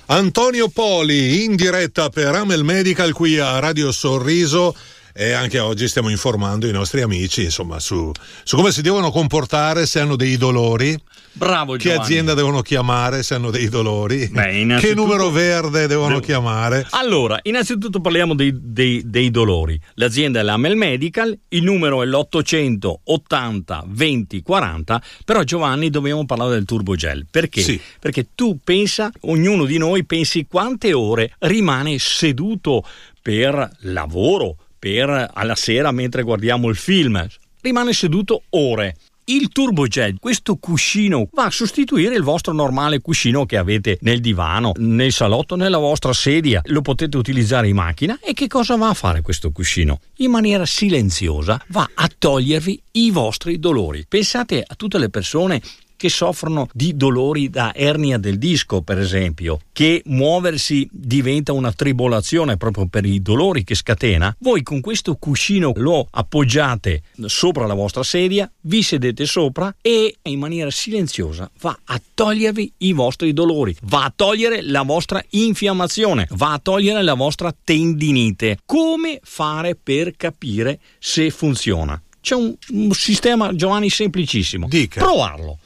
Antonio Poli in diretta per Amel Medical qui a Radio Sorriso, e anche oggi stiamo informando i nostri amici insomma su come si devono comportare se hanno dei dolori. Bravo Giovanni. Che azienda devono chiamare se hanno dei dolori? Che numero verde devono chiamare? Allora, innanzitutto parliamo dei dolori. L'azienda è l'Amel Medical, il numero è l'800 80 20 40, però Giovanni dobbiamo parlare del Turbogel. Perché? Sì. Perché tu pensa, ognuno di noi pensi quante ore rimane seduto per lavoro, per alla sera mentre guardiamo il film, rimane seduto ore. Il Turbogel, questo cuscino, va a sostituire il vostro normale cuscino che avete nel divano, nel salotto, nella vostra sedia. Lo potete utilizzare in macchina. E che cosa va a fare questo cuscino? In maniera silenziosa va a togliervi i vostri dolori. Pensate a tutte le persone che soffrono di dolori da ernia del disco, per esempio, che muoversi diventa una tribolazione proprio per i dolori che scatena. Voi con questo cuscino lo appoggiate sopra la vostra sedia, vi sedete sopra e in maniera silenziosa va a togliervi i vostri dolori, va a togliere la vostra infiammazione, va a togliere la vostra tendinite. Come fare per capire se funziona? C'è un sistema, Giovanni, semplicissimo. Dica. Provarlo.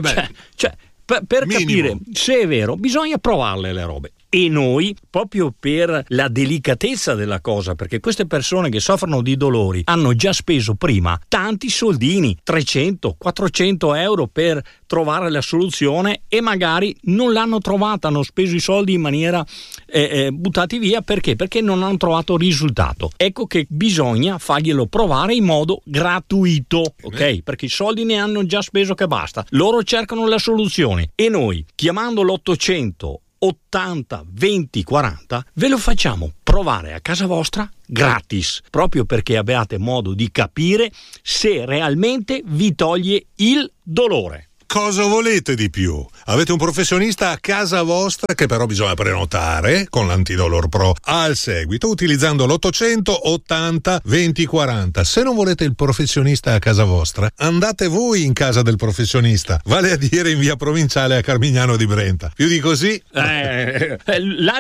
Per capire se è vero, bisogna provarle le robe. E noi, proprio per la delicatezza della cosa, perché queste persone che soffrono di dolori hanno già speso prima tanti soldini, 300, 400 euro per trovare la soluzione, e magari non l'hanno trovata, hanno speso i soldi in maniera buttati via. Perché? Perché non hanno trovato risultato. Ecco che bisogna farglielo provare in modo gratuito, ok? Perché i soldi ne hanno già speso che basta. Loro cercano la soluzione e noi, chiamando l'800 80 20 40, ve lo facciamo provare a casa vostra gratis, proprio perché abbiate modo di capire se realmente vi toglie il dolore. Cosa volete di più? Avete un professionista a casa vostra, che però bisogna prenotare con l'Antidolor Pro al seguito utilizzando l'800 80 20 40. Se non volete il professionista a casa vostra, andate voi in casa del professionista, vale a dire in via Provinciale a Carmignano di Brenta. Più di così? Là